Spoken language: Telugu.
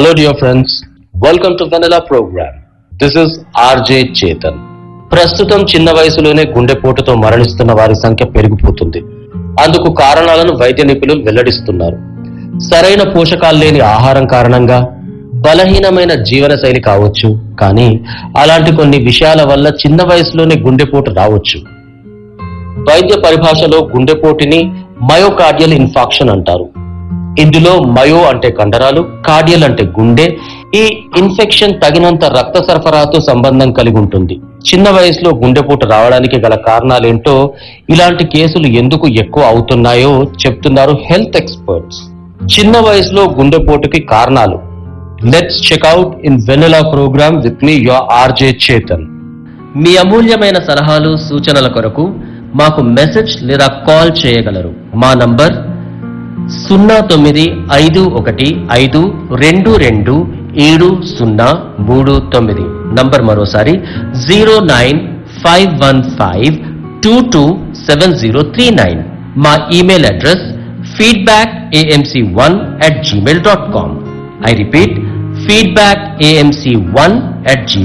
Hello dear friends, welcome to Vanilla program. This is RJ Chetan. ప్రస్తుతం చిన్న వయసులోనే గుండెపోటుతో మరణిస్తున్న వారి సంఖ్య పెరిగిపోతుంది. అందుకు కారణాలను వైద్య నిపుణులు వెల్లడిస్తున్నారు. సరైన పోషకాలు లేని ఆహారం కారణంగా, బలహీనమైన జీవనశైలి కావచ్చు, కానీ అలాంటి కొన్ని విషయాల వల్ల చిన్న వయసులోనే గుండెపోటు రావచ్చు. వైద్య పరిభాషలో గుండెపోటుని మయోకార్డియల్ ఇన్ఫాక్షన్ అంటారు. ఇందులో మయో అంటే కండరాలు, కార్డియల్ అంటే గుండె. ఈ ఇన్ఫెక్షన్ తగినంత రక్త సరఫరాతో సంబంధం కలిగి ఉంటుంది. చిన్న వయసులో గుండెపోటు రావడానికి గల కారణాలేంటో, ఇలాంటి కేసులు ఎందుకు ఎక్కువ అవుతున్నాయో చెప్తున్నారు హెల్త్ ఎక్స్పర్ట్స్. చిన్న వయసులో గుండెపోటుకి కారణాలు. Let's checkout in vanilla programme with me your RJ Chetan. మీ అమూల్యమైన సలహాలు, సూచనల కొరకు మాకు మెసేజ్ లేదా కాల్ చేయగలరు. మా నంబర్ 0915227039. నంబర్ మరోసారి 09515227039. మా email address feedbackamc1@gmail.com. I repeat, feedbackamc1@gmail.com.